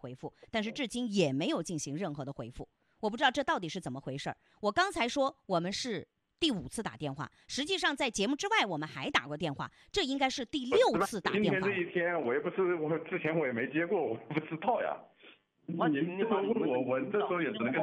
回复，但是至今也没有进行任何的回复。我不知道这到底是怎么回事。我刚才说我们是第5次打电话，实际上在节目之外我们还打过电话，这应该是第6次打电话。 今天这一天我也不是，我之前我也没接过，我不知道呀。您这时候问我，我这时候也只能跟